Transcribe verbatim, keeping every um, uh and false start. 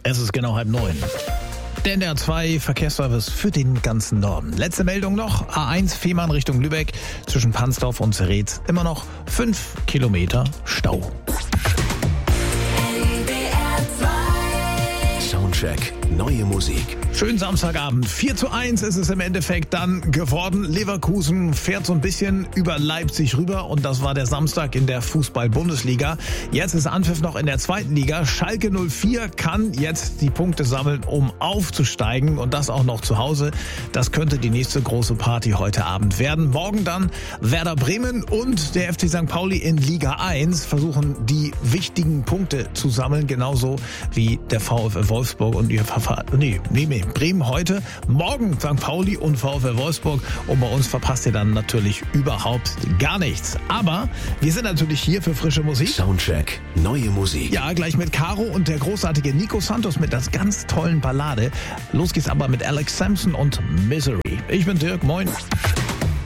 Es ist genau halb neun. Der N D R zwei Verkehrsservice für den ganzen Norden. Letzte Meldung noch. A eins Fehmarn Richtung Lübeck zwischen Pansdorf und Zeretz. Immer noch fünf Kilometer Stau. Soundcheck. Neue Musik. Schönen Samstagabend. vier zu eins ist es im Endeffekt dann geworden. Leverkusen fährt so ein bisschen über Leipzig rüber und das war der Samstag in der Fußball-Bundesliga. Jetzt ist Anpfiff noch in der zweiten Liga. Schalke null vier kann jetzt die Punkte sammeln, um aufzusteigen und das auch noch zu Hause. Das könnte die nächste große Party heute Abend werden. Morgen dann Werder Bremen und der F C Sankt Pauli in Liga eins versuchen die wichtigen Punkte zu sammeln, genauso wie der VfL Wolfsburg und ihr Verfahren. Nee, nee, nee. Bremen heute, morgen Sankt Pauli und VfL Wolfsburg und bei uns verpasst ihr dann natürlich überhaupt gar nichts. Aber wir sind natürlich hier für frische Musik. Soundcheck, neue Musik. Ja, gleich mit Caro und der großartige Nico Santos mit einer ganz tollen Ballade. Los geht's aber mit Alex Sampson und Misery. Ich bin Dirk, moin.